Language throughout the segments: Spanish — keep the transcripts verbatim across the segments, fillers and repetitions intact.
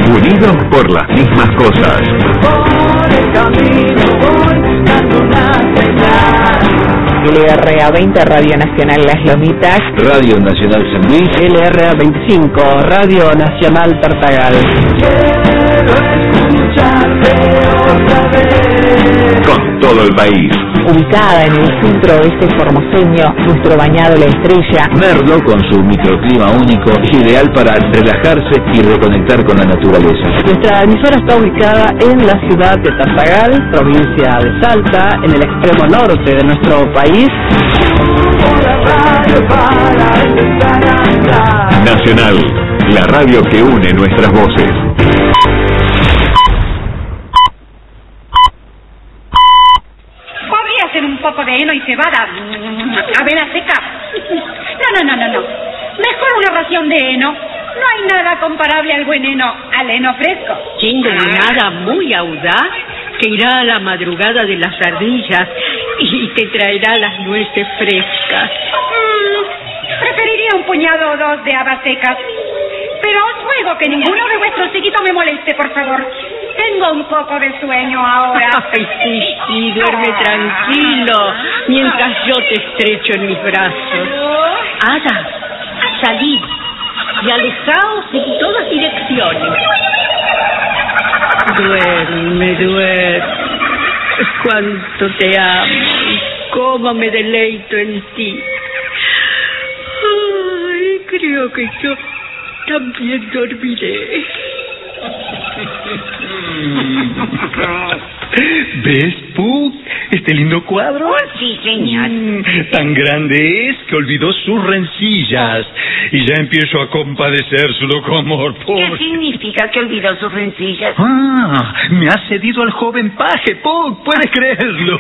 unidos por las mismas cosas. Por el camino voy dando una señal. L R A veinte, Radio Nacional Las Lomitas. Radio Nacional San Luis. L R A veinticinco, Radio Nacional Tartagal. Quiero escucharte otra vez. Con todo el país. Ubicada en el centro oeste formoseño, nuestro bañado La Estrella. Merlo, con su microclima único, ideal para relajarse y reconectar con la naturaleza. Nuestra emisora está ubicada en la ciudad de Tartagal, provincia de Salta, en el extremo norte de nuestro país. Nacional, la radio que une nuestras voces. ¿Podría hacer un poco de heno y cebada? ¿Avena seca? No, no, no, no, no. Mejor una ración de heno. No hay nada comparable al buen heno, al heno fresco. Siendo nada muy audaz, que irá a la madrugada de las ardillas y te traerá las nueces frescas. Mm, preferiría un puñado o dos de habas secas. Pero os ruego que ninguno de vuestros chiquitos me moleste, por favor. Tengo un poco de sueño ahora. Ay, sí, sí, duerme tranquilo, mientras yo te estrecho en mis brazos. Ada, salid y alejaos en todas direcciones. Duerme, duerme. Cuánto te amo y cómo me deleito en ti. Ay, creo que yo también dormiré. ¿Ves, Puck? ¿Este lindo cuadro? Oh, sí, señor. Mm, tan grande es que olvidó sus rencillas. Y ya empiezo a compadecer su loco amor, pobre. ¿Qué significa que olvidó sus rencillas? Ah, me ha cedido al joven paje, Puck, ¿puedes creerlo?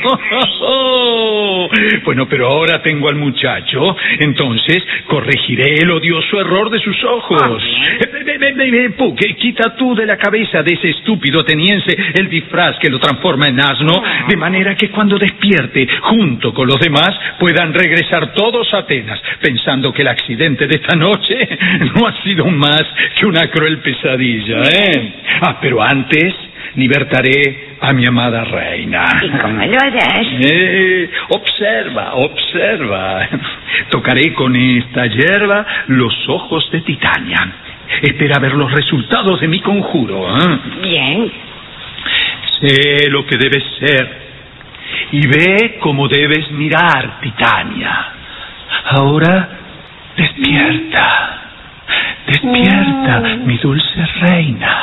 Bueno, pero ahora tengo al muchacho, entonces corregiré el odioso error de sus ojos. Ve, ve, ve, ve, Puck, quita tú de la cabeza de ese estúpido ateniense el disfraz que lo transforma en asno, de manera que cuando despierte, junto con los demás, puedan regresar todos a Atenas, pensando que el accidente de esta noche no ha sido más que una cruel pesadilla, ¿eh? Ah, pero antes libertaré a mi amada reina. ¿Y cómo lo harás? Eh, observa, observa. Tocaré con esta hierba los ojos de Titania. Espera ver los resultados de mi conjuro, ¿eh? Bien. Sé lo que debes ser y ve cómo debes mirar, Titania. Ahora despierta, despierta, mm. mi dulce reina.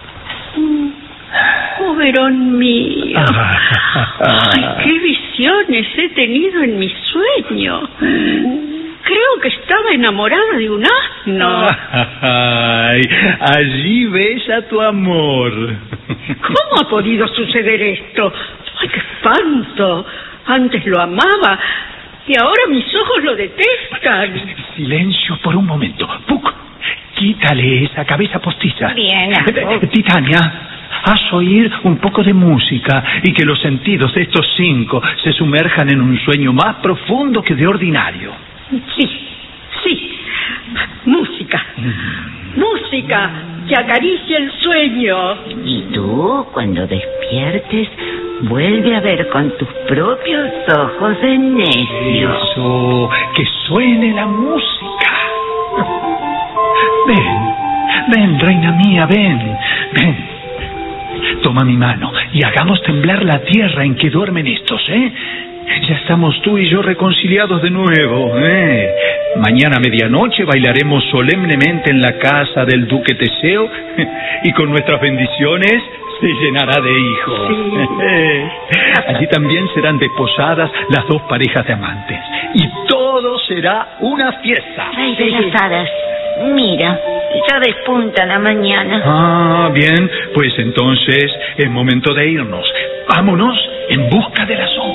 Oh, Verón mío. Ay, qué visiones he tenido en mi sueño. Creo que estaba enamorada de un asno. Ay, allí ves a tu amor. ¿Cómo ha podido suceder esto? ¡Ay, qué espanto! Antes lo amaba y ahora mis ojos lo detestan. Silencio por un momento. Puck, quítale esa cabeza postiza. Bien. Titania, haz oír un poco de música y que los sentidos de estos cinco se sumerjan en un sueño más profundo que de ordinario. Sí, sí. Música. Mm. Música que acaricia el sueño. Y tú, cuando despiertes, vuelve a ver con tus propios ojos de necio. Eso, que suene la música. Ven, ven, reina mía, ven, ven. Toma mi mano y hagamos temblar la tierra en que duermen estos, ¿eh? Ya estamos tú y yo reconciliados de nuevo, ¿eh? Mañana a medianoche bailaremos solemnemente en la casa del duque Teseo y con nuestras bendiciones se llenará de hijos. Sí. Allí también serán desposadas las dos parejas de amantes y todo será una fiesta. Rey de las hadas, mira, ya despunta la mañana. Ah, bien, pues entonces es momento de irnos. Vámonos en busca de la sombra.